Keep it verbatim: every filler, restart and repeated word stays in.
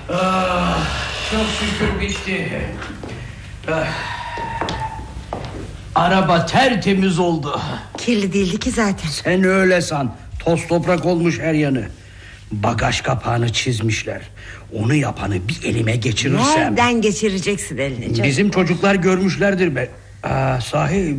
Ah, çok şükür bitti. Ah. Araba tertemiz oldu. Kirli değildi ki zaten. Sen öyle san. Toz toprak olmuş her yanı. Bagaj kapağını çizmişler. Onu yapanı bir elime geçirirsem... Nereden geçireceksin elini canım? Bizim çocuklar görmüşlerdir be. Aa, sahi